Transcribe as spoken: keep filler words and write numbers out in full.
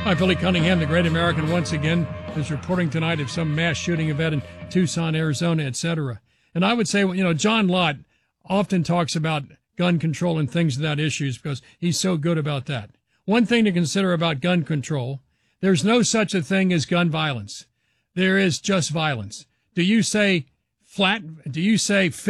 Hi, Billy Cunningham, the great American, once again is reporting tonight of some mass shooting event in Tucson, Arizona, et cetera. And I would say, you know, John Lott often talks about gun control and things of that issues because he's so good about that. One thing to consider about gun control, there's no such a thing as gun violence. There is just violence. Do you say flat? Do you say